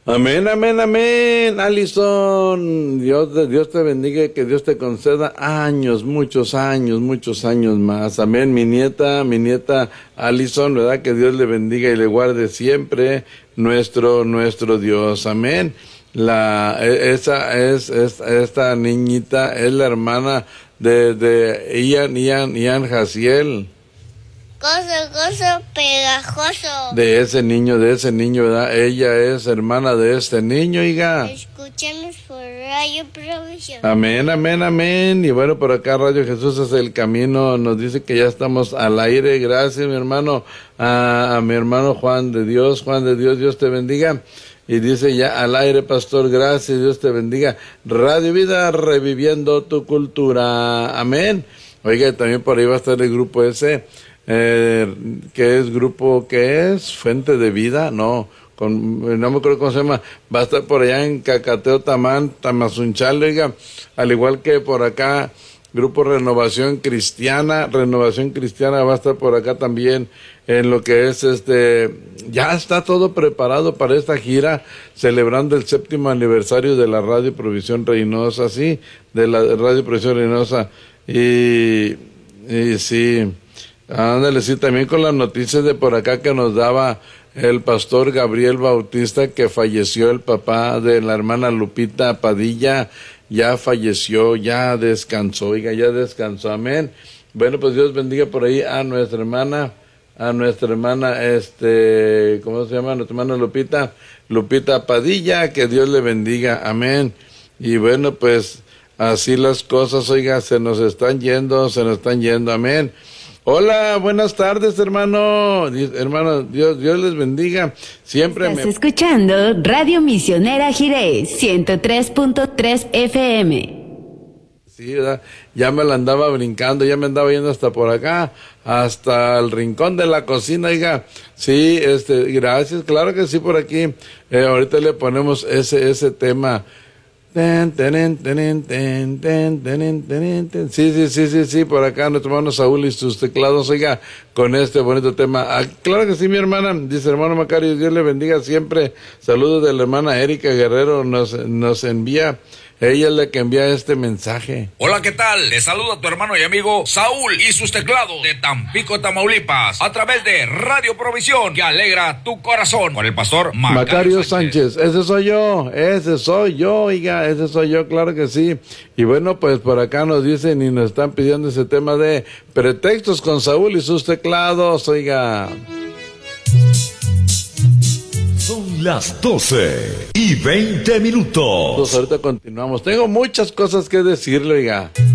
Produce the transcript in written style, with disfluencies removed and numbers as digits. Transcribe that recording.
Amén, amén, amén. Alison, Dios te bendiga y que Dios te conceda años, muchos años más. Amén, mi nieta Alison, ¿verdad? Que Dios le bendiga y le guarde siempre nuestro Dios. Amén. Esta niñita es la hermana de Ian Jaciel. Gozo, pegajoso. De ese niño, ¿verdad? Ella es hermana de este niño, oiga. Escúchanos por Radio Provisión. Amén, amén, amén. Y bueno, por acá Radio Jesús es el camino. Nos dice que ya estamos al aire. Gracias, mi hermano. A mi hermano Juan de Dios, Dios te bendiga. Y dice ya al aire, pastor, gracias, Dios te bendiga. Radio Vida, reviviendo tu cultura. Amén. Oiga, también por ahí va a estar el grupo ese. ¿Qué es grupo? ¿Qué es? Fuente de Vida, no me acuerdo cómo se llama. Va a estar por allá en Cacateo, Tamazunchal, oiga, al igual que por acá grupo Renovación Cristiana va a estar por acá también en lo que es ya está todo preparado para esta gira celebrando el 7º aniversario de la Radio Provisión Reynosa, sí, de la Radio Provisión Reynosa y sí. Ándale, sí, también con las noticias de por acá que nos daba el pastor Gabriel Bautista, que falleció el papá de la hermana Lupita Padilla, ya falleció, ya descansó, amén. Bueno, pues Dios bendiga por ahí a nuestra hermana, ¿cómo se llama? Nuestra hermana Lupita Padilla, que Dios le bendiga, amén. Y bueno, pues así las cosas, oiga, se nos están yendo, amén. Hola, buenas tardes, hermano. Hermano, Dios les bendiga. Siempre Estás escuchando Radio Misionera Jiré, 103.3 FM. Sí, ¿verdad? Ya me la andaba brincando, ya me andaba yendo hasta por acá, hasta el rincón de la cocina, oiga. Sí, gracias, claro que sí, por aquí. Ahorita le ponemos ese tema. Sí, por acá nuestro hermano Saúl y sus teclados, oiga, con este bonito tema. Claro que sí, mi hermana, dice hermano Macario, Dios le bendiga siempre. Saludos de la hermana Erika Guerrero, nos envía. Ella es la que envía este mensaje. Hola, ¿qué tal? Le saluda a tu hermano y amigo Saúl y sus teclados de Tampico, Tamaulipas, a través de Radio Provisión, que alegra tu corazón, con el pastor Macario Sánchez. Ese soy yo, oiga, ese soy yo, claro que sí. Y bueno, pues por acá nos dicen y nos están pidiendo ese tema de pretextos con Saúl y sus teclados, oiga. Son las 12:20. Ahorita continuamos. Tengo muchas cosas que decirle, oiga.